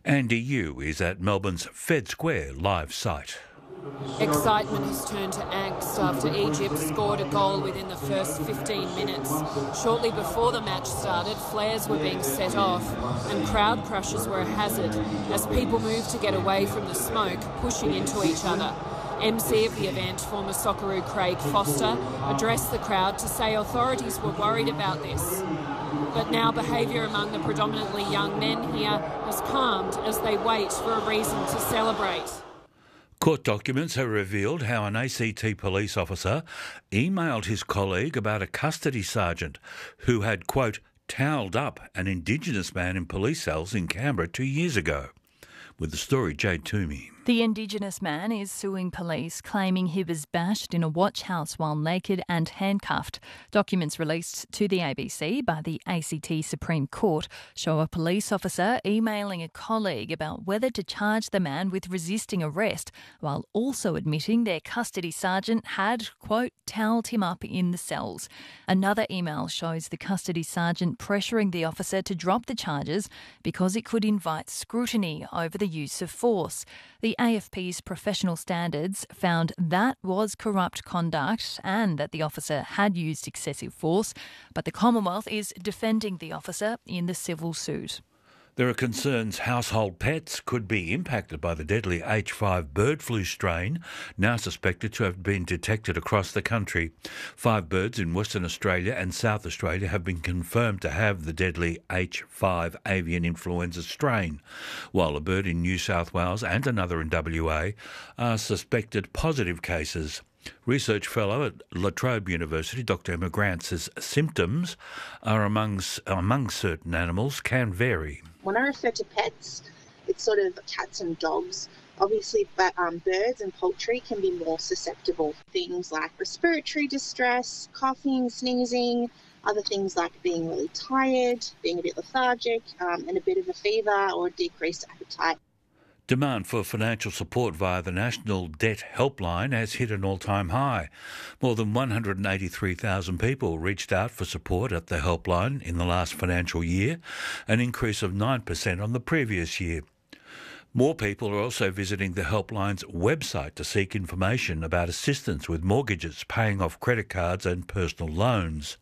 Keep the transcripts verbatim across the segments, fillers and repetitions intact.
Andy Yu is at Melbourne's Fed Square live site. Excitement has turned to angst after Egypt scored a goal within the first fifteen minutes. Shortly before the match started, flares were being set off and crowd crushes were a hazard as people moved to get away from the smoke, pushing into each other. M C of the event, former Socceroo Craig Foster, addressed the crowd to say authorities were worried about this. But now behaviour among the predominantly young men here has calmed as they wait for a reason to celebrate. Court documents have revealed how an A C T police officer emailed his colleague about a custody sergeant who had, quote, towelled up an Indigenous man in police cells in Canberra two years ago. With the story, Jade Toomey. The Indigenous man is suing police, claiming he was bashed in a watch house while naked and handcuffed. Documents released to the A B C by the A C T Supreme Court show a police officer emailing a colleague about whether to charge the man with resisting arrest, while also admitting their custody sergeant had, quote, towelled him up in the cells. Another email shows the custody sergeant pressuring the officer to drop the charges because it could invite scrutiny over the use of force. The A F P's professional standards found that was corrupt conduct and that the officer had used excessive force, but the Commonwealth is defending the officer in the civil suit. There are concerns household pets could be impacted by the deadly H five bird flu strain, now suspected to have been detected across the country. Five birds in Western Australia and South Australia have been confirmed to have the deadly H five avian influenza strain, while a bird in New South Wales and another in W A are suspected positive cases. Research fellow at La Trobe University, Doctor Emma Grant, says symptoms are amongst, among certain animals can vary. When I refer to pets, it's sort of cats and dogs. Obviously, but um, birds and poultry can be more susceptible. Things like respiratory distress, coughing, sneezing, other things like being really tired, being a bit lethargic, um, and a bit of a fever or decreased appetite. Demand for financial support via the National Debt Helpline has hit an all-time high. More than one hundred eighty-three thousand people reached out for support at the helpline in the last financial year, an increase of nine percent on the previous year. More people are also visiting the helpline's website to seek information about assistance with mortgages, paying off credit cards and personal loans.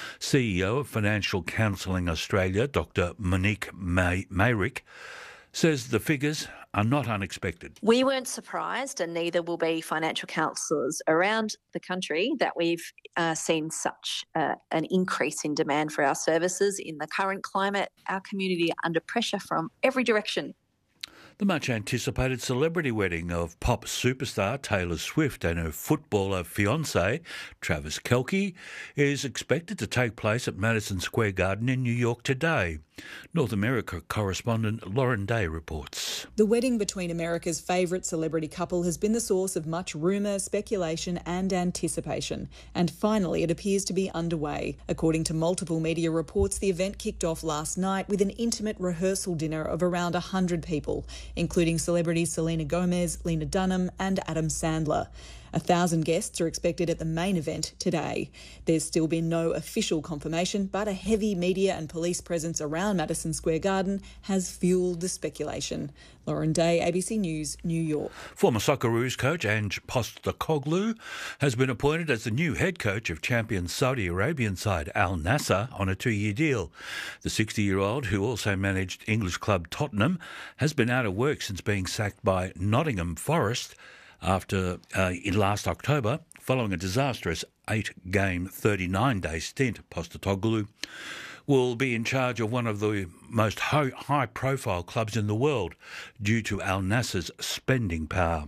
C E O of Financial Counselling Australia, Doctor Monique May- Mayrick, says the figures are not unexpected. We weren't surprised, and neither will be financial counsellors around the country, that we've uh, seen such uh, an increase in demand for our services. In the current climate, our community are under pressure from every direction. The much-anticipated celebrity wedding of pop superstar Taylor Swift and her footballer fiancé, Travis Kelce, is expected to take place at Madison Square Garden in New York today. North America correspondent Lauren Day reports. The wedding between America's favourite celebrity couple has been the source of much rumour, speculation and anticipation. And finally, it appears to be underway. According to multiple media reports, the event kicked off last night with an intimate rehearsal dinner of around one hundred people, including celebrities Selena Gomez, Lena Dunham and Adam Sandler. A thousand guests are expected at the main event today. There's still been no official confirmation, but a heavy media and police presence around Madison Square Garden has fuelled the speculation. Lauren Day, A B C News, New York. Former Socceroos coach Ange Postecoglou has been appointed as the new head coach of champion Saudi Arabian side Al Nassr on a two-year deal. The sixty-year-old, who also managed English club Tottenham, has been out of work since being sacked by Nottingham Forest after uh, in last October, following a disastrous eight-game, thirty-nine day stint. Postecoglou will be in charge of one of the most high-profile clubs in the world due to Al Nassr's spending power.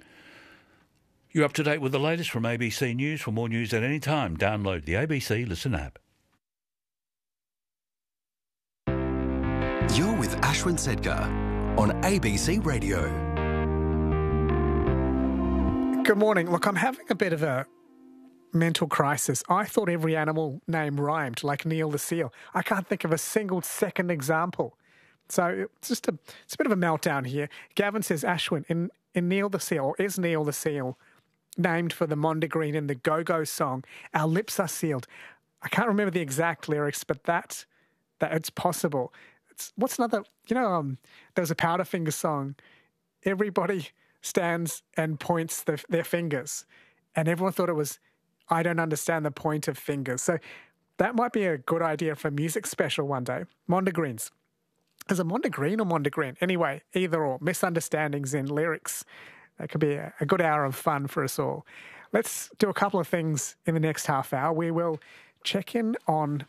You're up to date with the latest from A B C News. For more news at any time, download the A B C Listen app. You're with Ashwin Sedkar on A B C Radio. Good morning. Look, I'm having a bit of a mental crisis. I thought every animal name rhymed, like Neil the seal. I can't think of a single second example. So it's just a, it's a bit of a meltdown here. Gavin says, Ashwin, in, in Neil the seal, or is Neil the seal named for the Mondegreen in the Go-Go song, Our Lips Are Sealed? I can't remember the exact lyrics, but that, that it's possible. What's what's another? You know, um, there's a Powderfinger song. Everybody stands and points the, their fingers, and everyone thought it was, I don't understand the point of fingers. So that might be a good idea for a music special one day. Mondegreens. Is it Mondegreen or Mondegreen? Anyway, either or. Misunderstandings in lyrics. That could be a, a good hour of fun for us all. Let's do a couple of things in the next half hour. We will check in on,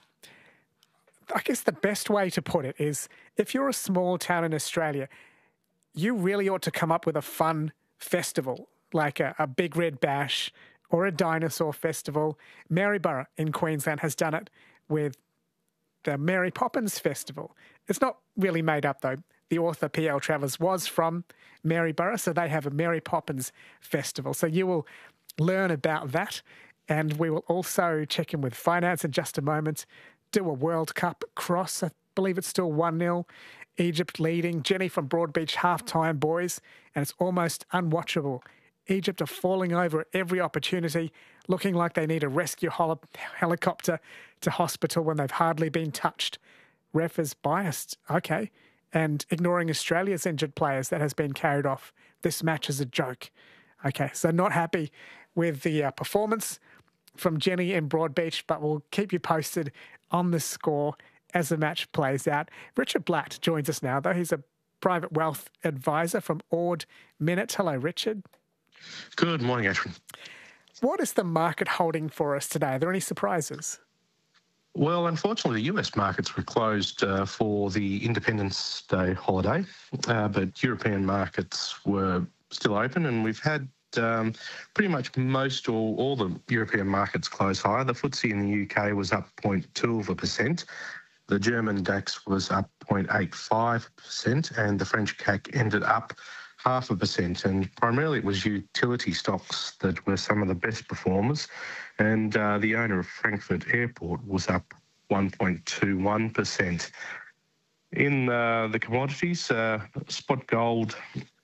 I guess the best way to put it is, if you're a small town in Australia, you really ought to come up with a fun festival, like a, a Big Red Bash or a dinosaur festival. Maryborough in Queensland has done it with the Mary Poppins Festival. It's not really made up, though. The author P L Travers was from Maryborough, so they have a Mary Poppins Festival. So you will learn about that, and we will also check in with finance in just a moment, do a World Cup cross. I believe it's still one nil. Egypt leading. Jenny from Broadbeach, half-time, boys, and it's almost unwatchable. Egypt are falling over at every opportunity, looking like they need a rescue hol- helicopter to hospital when they've hardly been touched. Ref is biased, okay, and ignoring Australia's injured players that has been carried off. This match is a joke. Okay, so not happy with the uh, performance from Jenny in Broadbeach, but we'll keep you posted on the score as the match plays out. Richard Blatt joins us now, though. He's a private wealth advisor from Ord Minnett. Hello, Richard. Good morning, Ashwin. What is the market holding for us today? Are there any surprises? Well, unfortunately, the U S markets were closed uh, for the Independence Day holiday, uh, but European markets were still open, and we've had um, pretty much most or all the European markets close higher. The F T S E in the U K was up zero point two of a percent. The German DAX was up zero point eight five percent, and the French C A C ended up half a percent, and primarily it was utility stocks that were some of the best performers, and uh, the owner of Frankfurt Airport was up one point two one percent. In uh, the commodities, uh, spot gold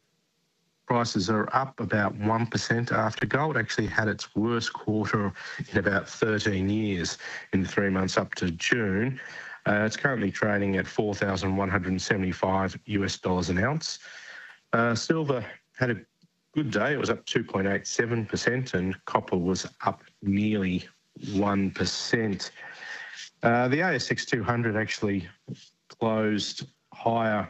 prices are up about one percent after gold actually had its worst quarter in about thirteen years in the three months up to June. Uh, it's currently trading at four thousand one hundred seventy-five US dollars an ounce. Uh, silver had a good day. It was up two point eight seven percent, and copper was up nearly one percent. Uh, the A S X two hundred actually closed higher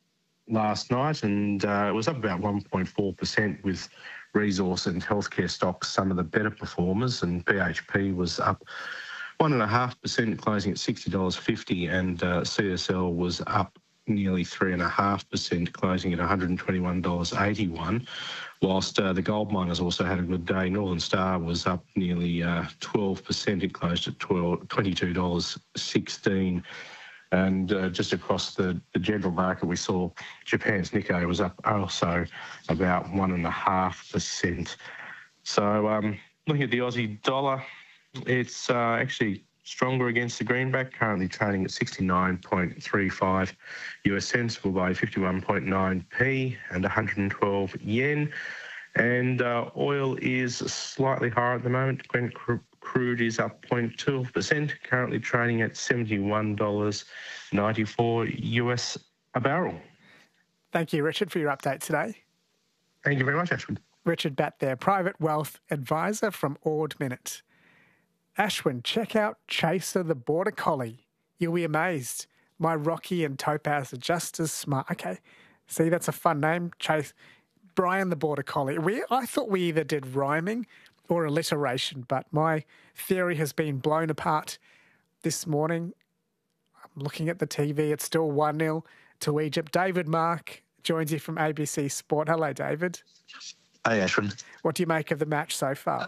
last night, and uh, it was up about one point four percent, with resource and healthcare stocks some of the better performers, and B H P was up one point five percent, closing at sixty dollars fifty, and uh, C S L was up nearly three point five percent, closing at one hundred twenty-one dollars eighty-one, whilst uh, the gold miners also had a good day. Northern Star was up nearly uh, twelve percent. It closed at twenty-two dollars sixteen. And uh, just across the, the general market, we saw Japan's Nikkei was up also about one point five percent. So um, looking at the Aussie dollar, it's uh, actually stronger against the greenback, currently trading at sixty-nine point three five US cents, will buy fifty-one point nine p and one hundred twelve yen. And uh, oil is slightly higher at the moment. Brent crude is up zero point two percent, currently trading at seventy-one dollars ninety-four US a barrel. Thank you, Richard, for your update today. Thank you very much, Ashwin. Richard Batt there, private wealth advisor from Ord Minnett. Ashwin, check out Chaser the Border Collie. You'll be amazed. My Rocky and Topaz are just as smart. Okay, see, that's a fun name. Chase Brian the Border Collie. We, I thought we either did rhyming or alliteration, but my theory has been blown apart this morning. I'm looking at the T V. It's still one nil to Egypt. David Mark joins you from A B C Sport. Hello, David. Hey, Ashwin. What do you make of the match so far?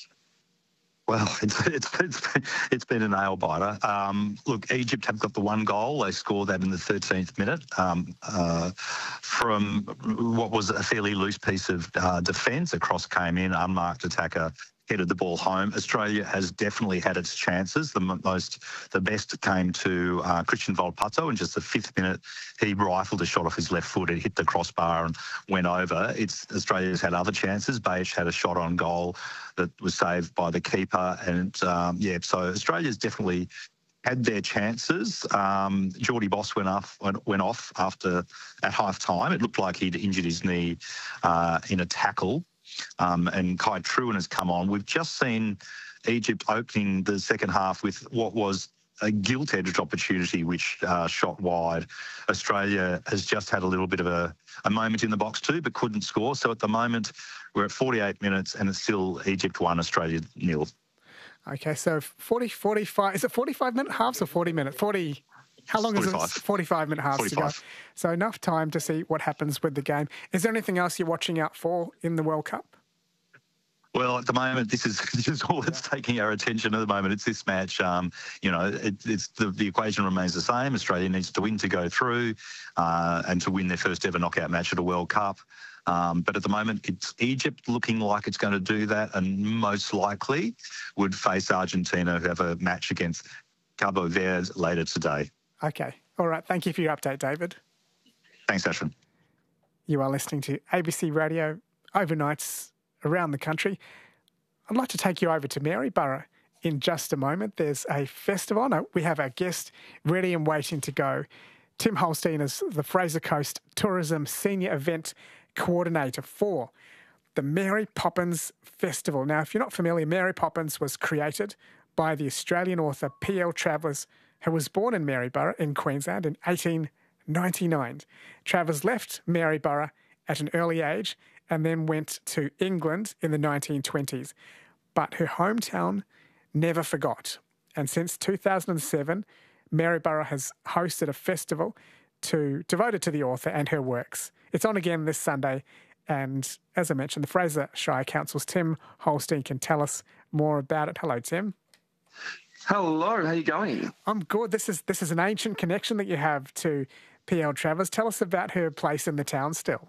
Well, it's it's it's been, it's been a nail biter. Um, look, Egypt have got the one goal. They scored that in the thirteenth minute um, uh, from what was a fairly loose piece of uh, defence. A cross came in, unmarked attacker headed the ball home. Australia has definitely had its chances. The most, the best came to uh, Christian Volpato in just the fifth minute. He rifled a shot off his left foot. It hit the crossbar and went over. It's Australia's had other chances. Bayish had a shot on goal that was saved by the keeper. And, um, yeah, so Australia's definitely had their chances. Um, Geordie Boss went off went, went off after at half time. It looked like he'd injured his knee uh, in a tackle, um, and Kai Truan has come on. We've just seen Egypt opening the second half with what was a gilt-edged opportunity which uh, shot wide. Australia has just had a little bit of a, a moment in the box too, but couldn't score. So at the moment, we're at forty-eight minutes and it's still Egypt one, Australia nil. Okay, so forty, forty-five, is it forty-five minute halves or forty minute? forty, how long forty-five. is it? forty-five minute halves forty-five. to go. So enough time to see what happens with the game. Is there anything else you're watching out for in the World Cup? Well, at the moment, this is this is all that's taking our attention at the moment. It's this match. Um, you know, it, it's the, the equation remains the same. Australia needs to win to go through uh, and to win their first ever knockout match at a World Cup. Um, but at the moment, it's Egypt looking like it's going to do that and most likely would face Argentina, who have a match against Cabo Verde later today. Okay. All right. Thank you for your update, David. Thanks, Ashwin. You are listening to A B C Radio Overnights around the country. I'd like to take you over to Maryborough in just a moment. There's a festival. No, we have our guest ready and waiting to go. Tim Holstein is the Fraser Coast Tourism Senior Event Coordinator for the Mary Poppins Festival. Now, if you're not familiar, Mary Poppins was created by the Australian author P L Travers, who was born in Maryborough in Queensland in eighteen ninety-nine. Travers left Maryborough at an early age and then went to England in the nineteen twenties. But her hometown never forgot. And since two thousand seven, Maryborough has hosted a festival to devoted to the author and her works. It's on again this Sunday. And as I mentioned, the Fraser Shire Council's Tim Holstein can tell us more about it. Hello, Tim. Hello, how are you going? I'm good. This is this is an ancient connection that you have to P L Travers. Tell us about her place in the town still.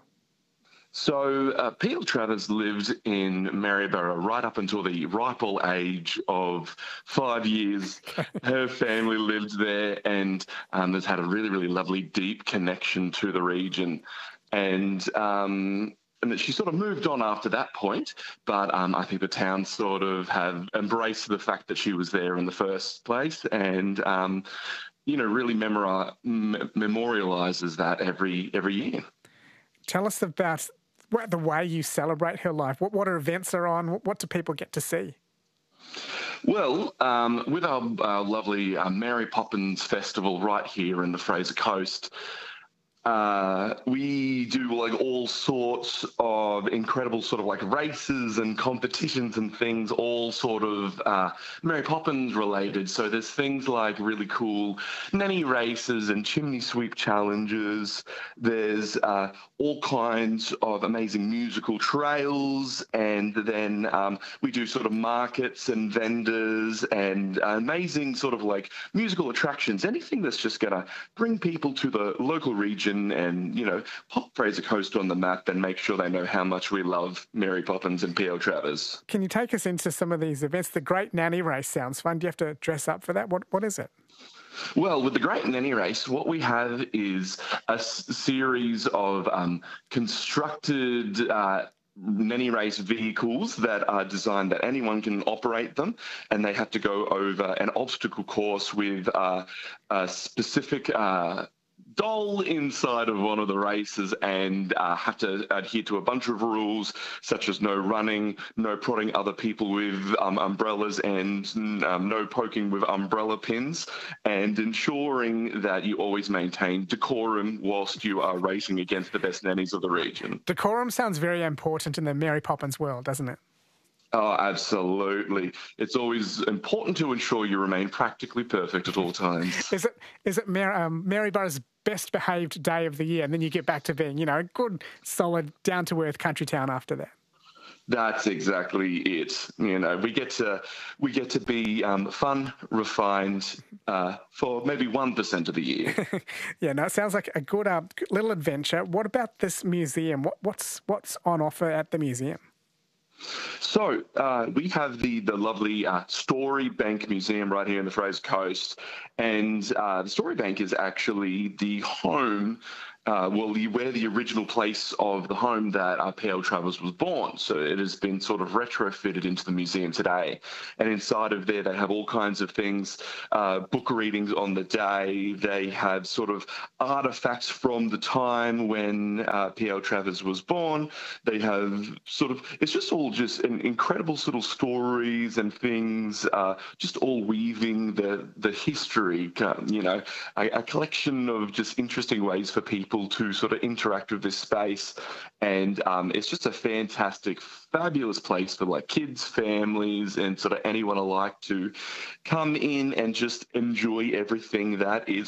So uh, P L Travers lived in Maryborough right up until the ripe old age of five years. Her family lived there and um, has had a really, really lovely, deep connection to the region. And um, and that she sort of moved on after that point, but um, I think the town sort of have embraced the fact that she was there in the first place and, um, you know, really memori- m- memorialises that every every year. Tell us about the way you celebrate her life. What what events are on? What, what do people get to see? Well, um, with our, our lovely uh, Mary Poppins Festival right here in the Fraser Coast, Uh, we do like all sorts of incredible sort of like races and competitions and things, all sort of uh, Mary Poppins related. So there's things like really cool nanny races and chimney sweep challenges. There's uh, all kinds of amazing musical trails. And then um, we do sort of markets and vendors and amazing sort of like musical attractions, anything that's just going to bring people to the local region and, you know, pop Fraser Coast on the map and make sure they know how much we love Mary Poppins and P L Travers. Can you take us into some of these events? The Great Nanny Race sounds fun. Do you have to dress up for that? What What is it? Well, with the Great Nanny Race, what we have is a s- series of um, constructed uh, nanny race vehicles that are designed that anyone can operate them, and they have to go over an obstacle course with uh, a specific uh doll inside of one of the races and uh, have to adhere to a bunch of rules such as no running, no prodding other people with um, umbrellas and um, no poking with umbrella pins, and ensuring that you always maintain decorum whilst you are racing against the best nannies of the region. Decorum sounds very important in the Mary Poppins world, doesn't it? Oh, absolutely. It's always important to ensure you remain practically perfect at all times. Is it is it Mar- um, Maryborough's best behaved day of the year, and then you get back to being, you know, a good, solid, down-to-earth country town after that? That's exactly it. You know, we get to we get to be um, fun, refined uh, for maybe one percent of the year. Yeah, no, it sounds like a good uh, little adventure. What about this museum? What, what's what's on offer at the museum? So uh, we have the the lovely uh, Story Bank Museum right here in the Fraser Coast, and uh, the Story Bank is actually the home uh, well, the, where the original place of the home that uh, P L Travers was born. So it has been sort of retrofitted into the museum today. And inside of there, they have all kinds of things, uh, book readings on the day. They have sort of artifacts from the time when uh, P L Travers was born. They have sort of, it's just all just an incredible sort of stories and things, uh, just all weaving the, the history, um, you know, a, a collection of just interesting ways for people to sort of interact with this space. And um, it's just a fantastic, fabulous place for like kids, families, and sort of anyone alike to come in and just enjoy everything that is